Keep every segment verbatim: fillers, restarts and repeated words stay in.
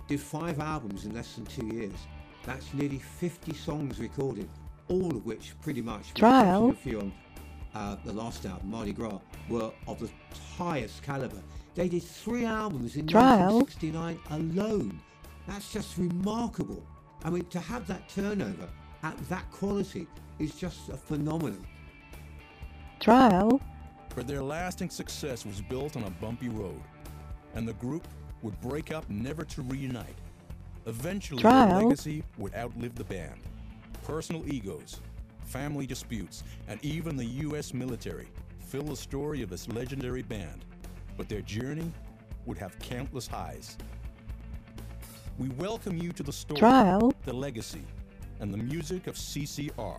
did five albums in less than two years. That's nearly fifty songs recorded, all of which pretty much, with the exception Trial. of a few on uh, the last album, Mardi Gras, were of the highest caliber. They did three albums in Trial. nineteen sixty-nine alone. That's just remarkable. I mean, to have that turnover at that quality is just a phenomenon. Trial. But their lasting success was built on a bumpy road, and the group would break up never to reunite. Eventually, Trial. their legacy would outlive the band. Personal egos, family disputes, and even the U S military fill the story of this legendary band. But their journey would have countless highs. We welcome you to the story, Trial. the legacy, and the music of C C R.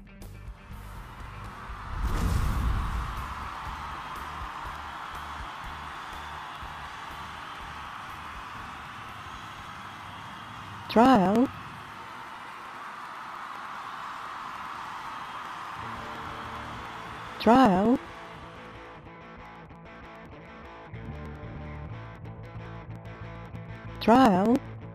Trial. Trial. Trial.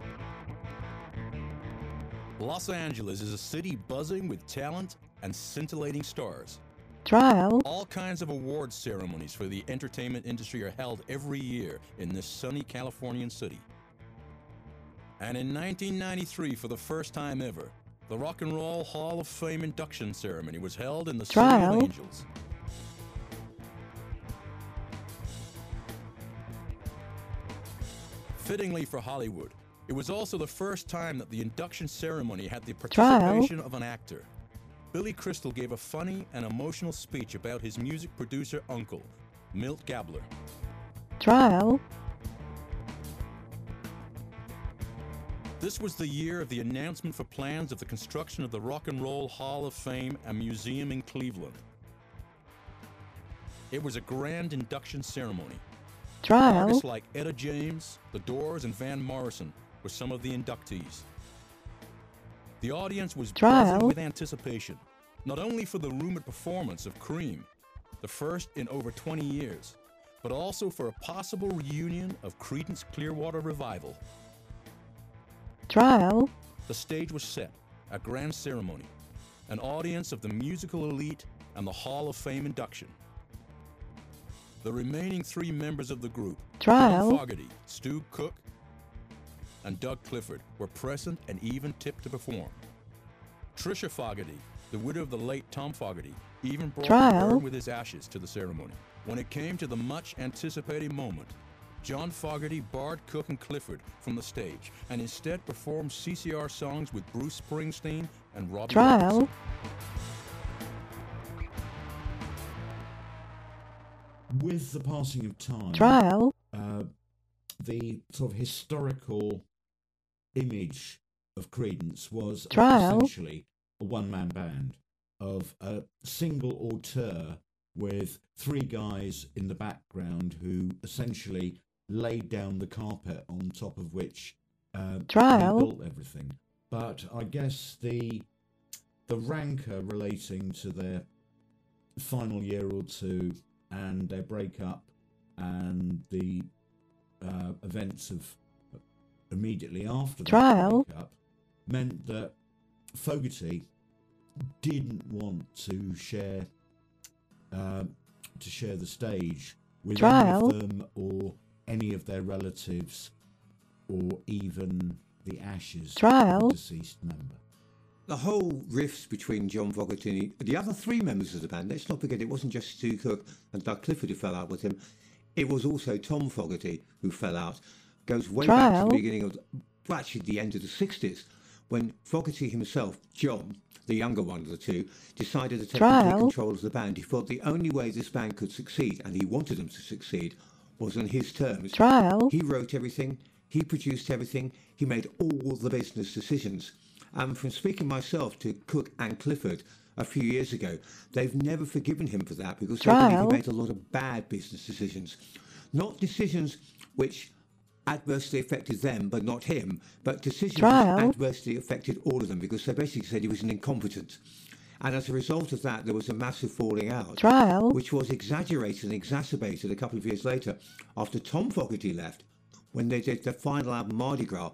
Los Angeles is a city buzzing with talent and scintillating stars. Trial. All kinds of awards ceremonies for the entertainment industry are held every year in this sunny Californian city. And in nineteen ninety-three, for the first time ever, the Rock and Roll Hall of Fame induction ceremony was held in the City Trial. of Angels. Fittingly for Hollywood, it was also the first time that the induction ceremony had the Trial. participation of an actor. Billy Crystal gave a funny and emotional speech about his music producer uncle, Milt Gabler. Trial. This was the year of the announcement for plans of the construction of the Rock and Roll Hall of Fame and Museum in Cleveland. It was a grand induction ceremony. Trial. Artists like Etta James, The Doors, and Van Morrison were some of the inductees. The audience was Trial. buzzing with anticipation, not only for the rumored performance of Cream, the first in over twenty years, but also for a possible reunion of Creedence Clearwater Revival. Trial. The stage was set, a grand ceremony, an audience of the musical elite and the Hall of Fame induction. The remaining three members of the group, Trial. John Fogerty, Stu Cook, and Doug Clifford, were present and even tipped to perform. Trisha Fogerty, the widow of the late Tom Fogerty, even brought Trial. to burn with his ashes to the ceremony. When it came to the much anticipated moment, John Fogerty barred Cook and Clifford from the stage and instead performed C C R songs with Bruce Springsteen and Robbie Trial. Robertson. With the passing of time, Trial. uh, the sort of historical image of Creedence was Trial. essentially a one-man band of a single auteur with three guys in the background who essentially laid down the carpet on top of which uh, Trial. they built everything. But I guess the the rancor relating to their final year or two and their breakup and the uh, events of immediately after that Trial. breakup meant that Fogerty didn't want to share uh, to share the stage with Trial. any of them or any of their relatives or even the ashes Trial. of the deceased member. The whole rifts between John Fogerty and the other three members of the band, let's not forget it wasn't just Stu Cook and Doug Clifford who fell out with him, it was also Tom Fogerty who fell out. Goes way back to Trial. the beginning of, well, actually the end of the sixties, when Fogerty himself, John, the younger one of the two, decided to take Trial. complete control of the band. He thought the only way this band could succeed, and he wanted them to succeed, was on his terms. Trial. He wrote everything, he produced everything, he made all the business decisions. And from speaking myself to Cook and Clifford a few years ago, they've never forgiven him for that because they believe Trial. he made a lot of bad business decisions. Not decisions which adversely affected them, but not him, but decisions Trial. which adversely affected all of them because they basically said he was an incompetent. And as a result of that, there was a massive falling out, Trial. which was exaggerated and exacerbated a couple of years later after Tom Fogerty left, when they did their final album, Mardi Gras,